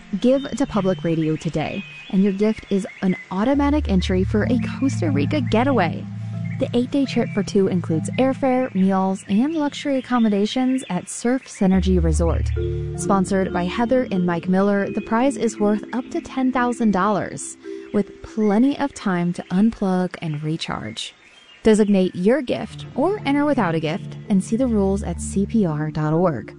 Give to Public Radio today, and your gift is an automatic entry for a Costa Rica getaway. The 8-day trip for two includes airfare, meals, and luxury accommodations at Surf Synergy Resort. Sponsored by Heather and Mike Miller, the prize is worth up to $10,000, with plenty of time to unplug and recharge. Designate your gift or enter without a gift and see the rules at CPR.org.